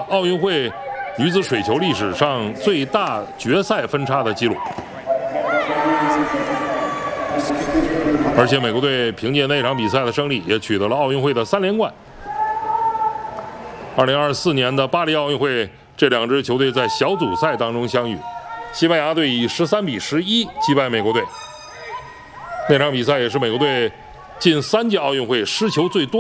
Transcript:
奥运会女子水球历史上最大决赛分差的纪录。而且美国队凭借那场比赛的胜利，也取得了奥运会的3连冠。2024年的巴黎奥运会，这两支球队在小组赛当中相遇，西班牙队以13-11击败美国队。那场比赛也是美国队近3届奥运会失球最多